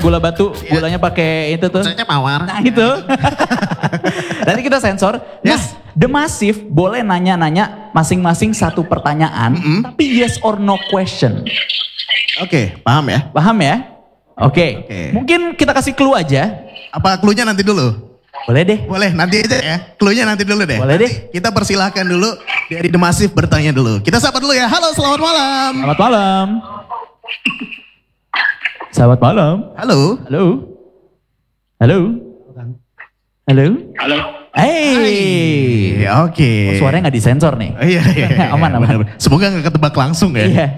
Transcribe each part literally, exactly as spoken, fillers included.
gula batu, gulanya pakai itu tuh. Maksudnya mawar. Nah itu. Nanti kita sensor. Nah, Yes. The Massive boleh nanya-nanya masing-masing satu pertanyaan, Mm-mm. tapi yes or no question. Oke, paham ya? Paham ya? Oke. Oke. Mungkin kita kasih clue aja. Apa clue-nya nanti dulu? Boleh deh. Boleh, nanti aja ya. Clue-nya nanti dulu deh. Boleh deh. Nanti kita persilahkan dulu dari The Massive bertanya dulu. Kita sapa dulu ya. Halo, selamat malam. Selamat malam. Selamat malam. Halo. Halo. Halo. Halo. Halo. Hey. Hai, Oke. Oh, suaranya nggak disensor nih. Oh, iya, iya, iya. Aman, aman. Benar-benar. Semoga gak ketebak langsung ya. Iya.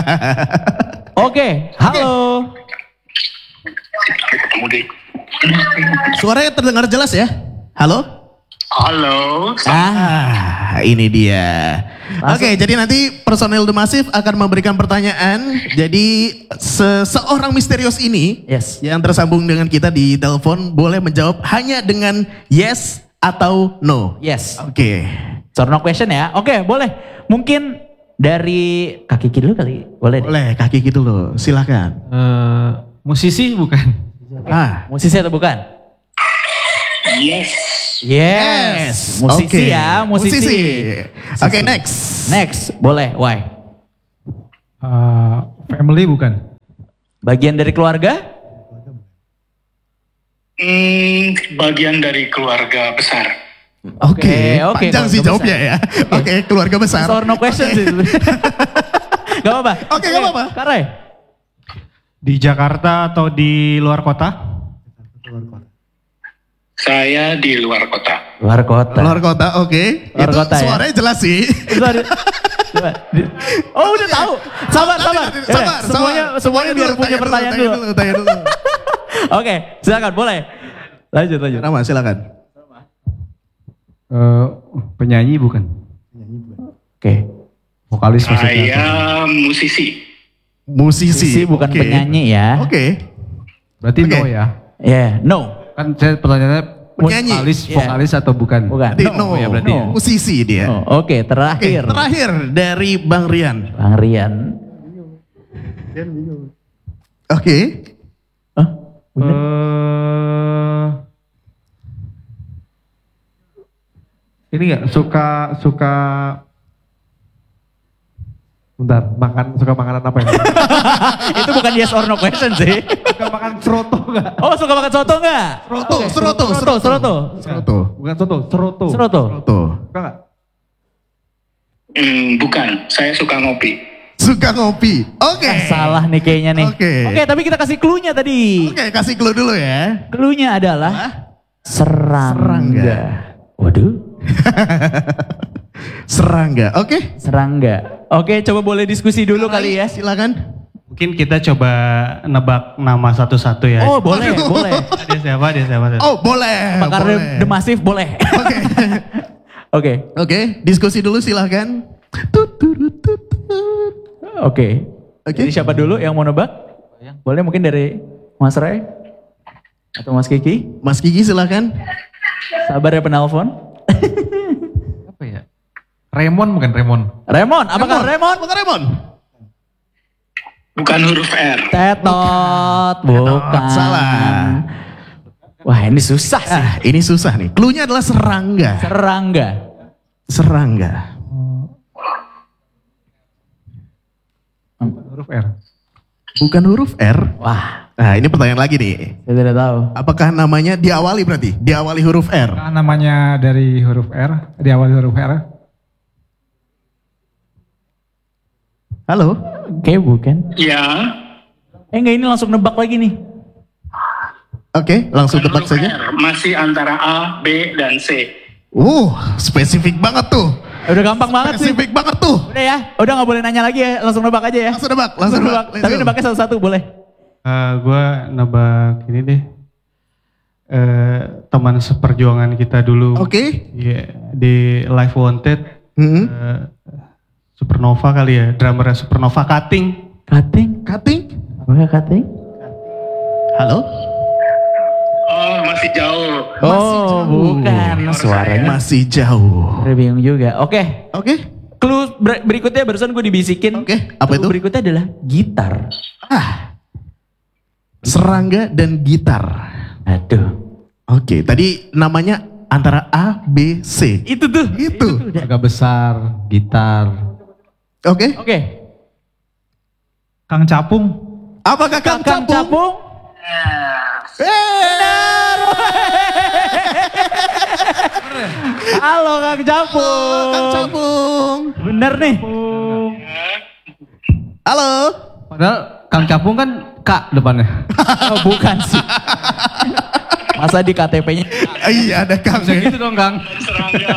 Oke, halo. Ketemu deh. Suaranya terdengar jelas ya? Halo? Halo. Ah, ini dia. Langsung. Oke, jadi nanti personel The Massive akan memberikan pertanyaan. Jadi seseorang misterius ini Yes. yang tersambung dengan kita di telepon boleh menjawab hanya dengan yes atau no. Yes. Oke. So no question ya. Oke, boleh. Mungkin dari kaki kiri dulu kali. Boleh deh. Boleh kaki gitu loh, silakan. Eh, musisi bukan? Ah, Musisi atau bukan? Yes. Yes. Musisi Oke. ya, musisi. Oke, next. Next, boleh. Why? Eh, family bukan? Bagian dari keluarga? Hmm, bagian dari keluarga besar. Oke, Oke, oke, panjang sih keluarga jawabnya ya. Oke, keluarga besar. So no question sih. Gak apa-apa. Oke, gak apa-apa. Kare. Di Jakarta atau di luar kota? Saya di luar kota. Luar kota. Luar kota, oke. Luar Itu kota ya. suaranya jelas sih. Coba di- coba di- Oh udah tahu. Sabar, Nanti, sabar. nanti, Yaudah, sabar, Semuanya, sabar. semuanya Tanya biar dulu, punya tanya pertanyaan dulu. dulu. Tanya dulu, tanya dulu. Oke, silakan boleh. Lanjut, lanjut. Rama, silakan. Eh, penyanyi bukan? Oke. Vokalis maksudnya? Saya musisi. Musisi. Musisi bukan Oke. penyanyi ya. Oke. Berarti Oke. no ya? Ya, no. Kan saya pertanyaannya Penyanyi. vokalis, Iya. vokalis atau bukan? Bukan. Berarti no, ya berarti no. ya. Musisi dia. Oh, Oke, Oke, terakhir. terakhir dari Bang Rian. Bang Rian. Oke. Hah? Bener? Eh, ini nggak suka suka bentar makan suka makanan apa ya? Itu bukan yes or no question sih. Suka makan seroto nggak? Oh, suka makan soto nggak? Seroto, Oke. seroto, Seroto, seroto. Seroto. Bukan soto, seroto. Seroto. Seroto. Suka nggak? Hmm, bukan. Saya suka ngopi. Suka ngopi. Oke. Ah, salah nih kayaknya nih. Oke. Oke, tapi kita kasih clue-nya tadi. Oke, kasih clue dulu ya. Clue-nya adalah Hah? serangga. Serangga. Waduh, Serangga. Oke. serangga. Oke, coba boleh diskusi dulu kali ya. Silakan. Mungkin kita coba nebak nama satu-satu ya. Oh, boleh, Aduh. boleh. Dia siapa? Dia siapa? Oh, boleh. Pakar boleh. The Massive boleh. Oke. Oke, Oke, diskusi dulu silahkan. Tut, tut, tut, tut. oke. Oke. Jadi siapa dulu yang mau nebak? Boleh mungkin dari Mas Ray? Atau Mas Kiki? Mas Kiki silahkan. Sabar ya penelpon. Apa ya? Raymond bukan Raymond? Remon, apakah Remon? Bukan Remon. Bukan huruf R. Tetot, bukan. salah. Wah ini susah sih. Ah, ini susah nih. Clue-nya adalah serangga. Serangga. Serangga. Huruf R. Bukan huruf R. Wah, Nah, ini pertanyaan lagi nih. saya tidak tahu. Apakah namanya diawali berarti? Diawali huruf R. Nah, namanya dari huruf R, di awal huruf R. Halo? Oke, bukan. Ya. Eh enggak, ini langsung nebak lagi nih. Oke, langsung Bukan tebak huruf saja. R. Masih antara A, B, dan C. Uh, spesifik banget tuh. Udah gampang banget sih. Spesifik banget tuh. Udah ya, udah nggak boleh nanya lagi ya, langsung nebak aja ya. Langsung nebak, langsung nebak. Let's Tapi go. nebaknya satu-satu boleh. Eh, gue nebak ini deh. Eh, teman seperjuangan kita dulu. Oke. Iya, di Live Wanted. Hmm. eh, Supernova kali ya, drummernya Supernova Cutting. Cutting? Cutting. Apakah cutting? Halo? Oh, masih jauh. Oh, bukan. Suaranya Masih jauh. Udah bingung juga. Oke, Oke. clue ber- berikutnya barusan gue dibisikin. Oke, apa Clue itu? berikutnya adalah gitar. Ah. serangga, dan gitar. Aduh. Oke, tadi namanya antara A, B, C. Itu tuh. Itu. Agak besar, gitar. Oke. Oke. Kang Capung. Apakah Kang, Kang Capung? Capung. Benar. Halo Kang Capung. Kang Capung. Bener nih. Halo. Padahal Kang Capung kan K depannya. Oh, bukan sih. Masa di K T P-nya? Iya, ada Kang. Bisa gitu dong Kang. Serangga.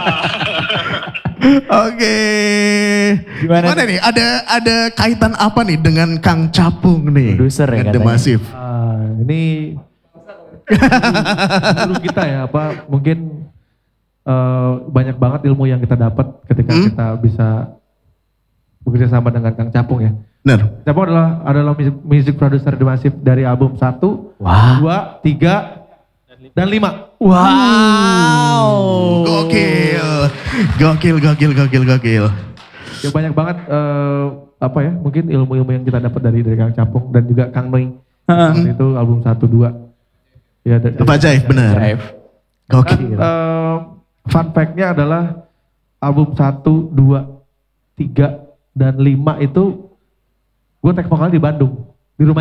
Oke. Gimana Gimana nih? Ada ada kaitan apa nih dengan Kang Capung nih? Produser ya Dengan The katanya. Massive. Ah, ini guru kita ya, apa mungkin eh, banyak banget ilmu yang kita dapat ketika Hmm. kita bisa bekerja sama dengan Kang Capung ya. Benar. Capung adalah adalah music, music producer The Massive dari album satu, Wah. dua, tiga, dan lima. Wow. Gokil. Gokil, gokil, gokil, gokil. Ya banyak banget eh, apa ya, mungkin ilmu-ilmu yang kita dapat dari dari Kang Capung dan juga Kang Noi. Waktu itu album satu, dua. Ya, dari, Bapak Jaif, benar. Drive. Dan Gokil. eh, fun fact-nya adalah album satu, dua, tiga, dan lima itu gue take vokal di Bandung.